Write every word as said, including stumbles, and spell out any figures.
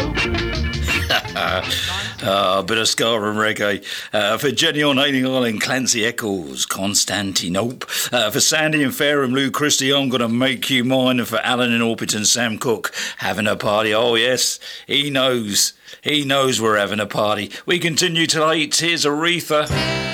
uh, a bit of ska and reggae. Uh, for Jenny on Hailing Island, Clancy Eccles, Constantinople. Uh, for Sandy and Fairham, Lou Christie, I'm going to make you mine. And for Alan in Orpington, Sam Cook, having a party. Oh, yes, he knows. He knows we're having a party. We continue till eight. Here's Aretha.